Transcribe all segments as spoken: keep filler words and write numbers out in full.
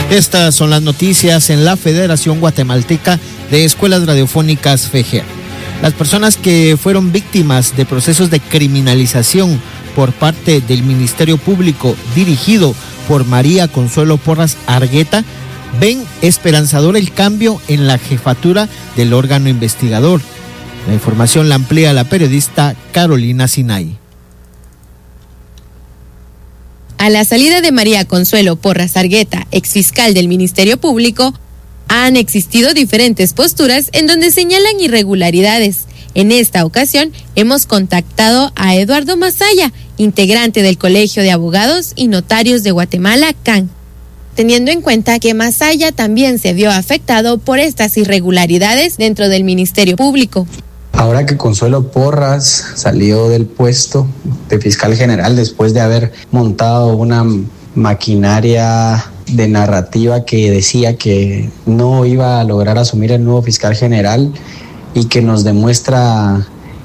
Estas son las noticias en la Federación Guatemalteca de Escuelas Radiofónicas FEGER. Las personas que fueron víctimas de procesos de criminalización por parte del Ministerio Público dirigido por María Consuelo Porras Argueta ven esperanzador el cambio en la jefatura del órgano investigador. La información la amplía la periodista Carolina Sinay. A la salida de María Consuelo Porras Argueta, exfiscal del Ministerio Público, han existido diferentes posturas en donde señalan irregularidades. En esta ocasión hemos contactado a Eduardo Masaya, integrante del Colegio de Abogados y Notarios de Guatemala, C A N, teniendo en cuenta que Masaya también se vio afectado por estas irregularidades dentro del Ministerio Público. Ahora que Consuelo Porras salió del puesto de fiscal general después de haber montado una maquinaria de narrativa que decía que no iba a lograr asumir el nuevo fiscal general y que nos demuestra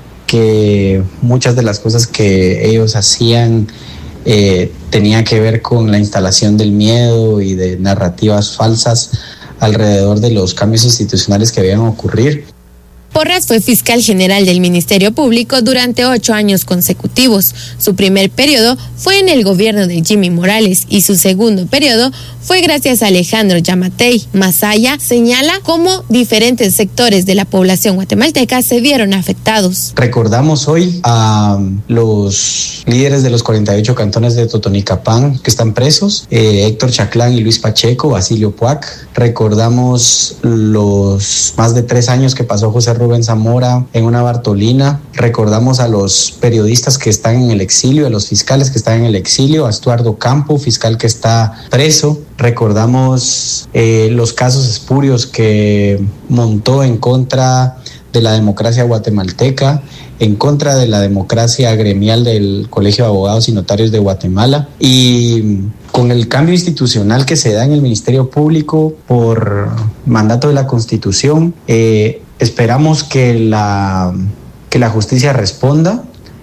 que muchas de las cosas que ellos hacían eh, tenían que ver con la instalación del miedo y de narrativas falsas alrededor de los cambios institucionales que debían ocurrir. Porras fue fiscal general del Ministerio Público durante ocho años consecutivos. Su primer periodo fue en el gobierno de Jimmy Morales y su segundo periodo fue gracias a Alejandro Yamatei. Masaya señala cómo diferentes sectores de la población guatemalteca se vieron afectados. Recordamos hoy a los líderes de los cuarenta y ocho cantones de Totonicapán que están presos, eh, Héctor Chaclán y Luis Pacheco, Basilio Puac. Recordamos los más de tres años que pasó José Rubén Zamora en una Bartolina. Recordamos a los periodistas que están en el exilio, a los fiscales que están en el exilio, a Estuardo Campo, fiscal que está preso. Recordamos eh, los casos espurios que montó en contra de la democracia guatemalteca, en contra de la democracia gremial del Colegio de Abogados y Notarios de Guatemala. Y con el cambio institucional que se da en el Ministerio Público por mandato de la Constitución, eh, esperamos que la, que la justicia responda,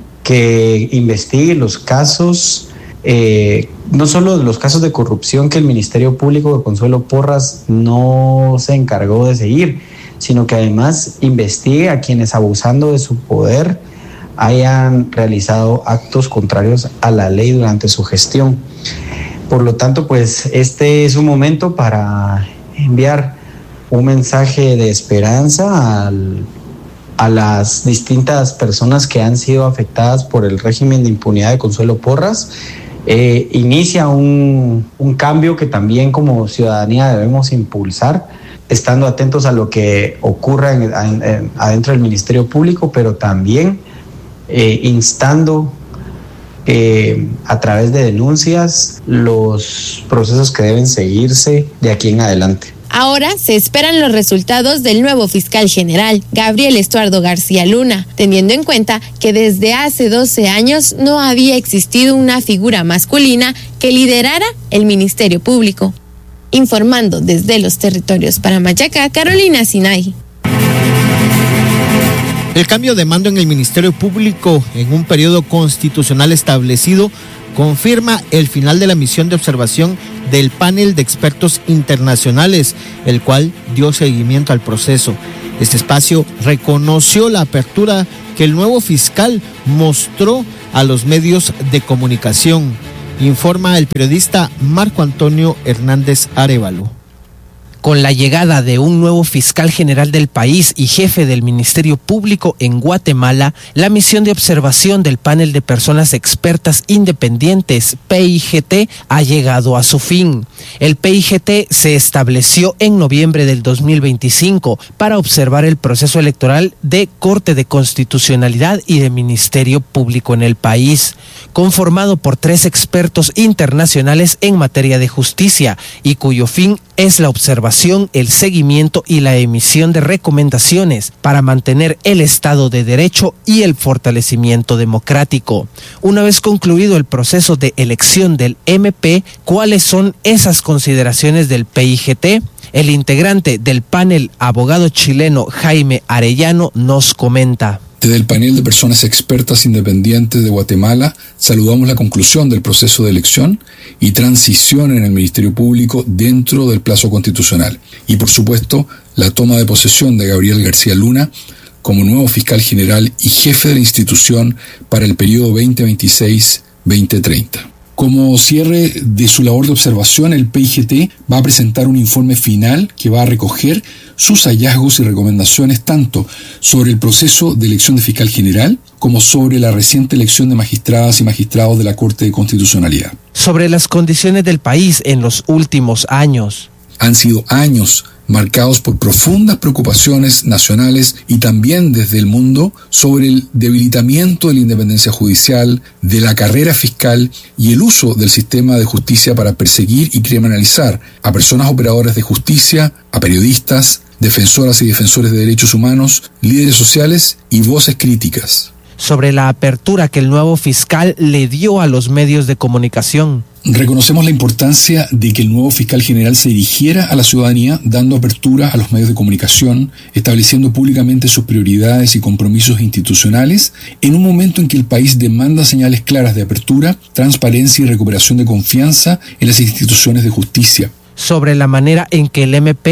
que investigue los casos, eh, no solo los casos de corrupción que el Ministerio Público de Consuelo Porras no se encargó de seguir, sino que además investigue a quienes abusando de su poder hayan realizado actos contrarios a la ley durante su gestión. Por lo tanto, pues este es un momento para enviar un mensaje de esperanza al, a las distintas personas que han sido afectadas por el régimen de impunidad de Consuelo Porras. Eh, inicia un, un cambio que también como ciudadanía debemos impulsar, estando atentos a lo que ocurra en, en, en, adentro del Ministerio Público, pero también eh, instando eh, a través de denuncias los procesos que deben seguirse de aquí en adelante. Ahora se esperan los resultados del nuevo fiscal general, Gabriel Estuardo García Luna, teniendo en cuenta que desde hace doce años no había existido una figura masculina que liderara el Ministerio Público. Informando desde los territorios para Mayacá, Carolina Sinay. El cambio de mando en el Ministerio Público en un periodo constitucional establecido confirma el final de la misión de observación del panel de expertos internacionales, el cual dio seguimiento al proceso. Este espacio reconoció la apertura que el nuevo fiscal mostró a los medios de comunicación, informa el periodista Marco Antonio Hernández Arévalo. Con la llegada de un nuevo fiscal general del país y jefe del Ministerio Público en Guatemala, la misión de observación del panel de personas expertas independientes, P I G T, ha llegado a su fin. El P I G T se estableció en noviembre del dos mil veinticinco para observar el proceso electoral de Corte de Constitucionalidad y de Ministerio Público en el país, conformado por tres expertos internacionales en materia de justicia y cuyo fin es la observación, el seguimiento y la emisión de recomendaciones para mantener el Estado de Derecho y el fortalecimiento democrático. Una vez concluido el proceso de elección del M P, ¿cuáles son esas consideraciones del P I G T? El integrante del panel, abogado chileno Jaime Arellano, nos comenta. Desde el panel de personas expertas independientes de Guatemala, saludamos la conclusión del proceso de elección y transición en el Ministerio Público dentro del plazo constitucional. Y, por supuesto, la toma de posesión de Gabriel García Luna como nuevo fiscal general y jefe de la institución para el periodo veinte veintiséis a veinte treinta. Como cierre de su labor de observación, el P I G T va a presentar un informe final que va a recoger sus hallazgos y recomendaciones tanto sobre el proceso de elección de fiscal general como sobre la reciente elección de magistradas y magistrados de la Corte de Constitucionalidad. Sobre las condiciones del país en los últimos años. Han sido años marcados por profundas preocupaciones nacionales y también desde el mundo sobre el debilitamiento de la independencia judicial, de la carrera fiscal y el uso del sistema de justicia para perseguir y criminalizar a personas operadoras de justicia, a periodistas, defensoras y defensores de derechos humanos, líderes sociales y voces críticas. Sobre la apertura que el nuevo fiscal le dio a los medios de comunicación. Reconocemos la importancia de que el nuevo fiscal general se dirigiera a la ciudadanía dando apertura a los medios de comunicación, estableciendo públicamente sus prioridades y compromisos institucionales en un momento en que el país demanda señales claras de apertura, transparencia y recuperación de confianza en las instituciones de justicia. Sobre la manera en que el M P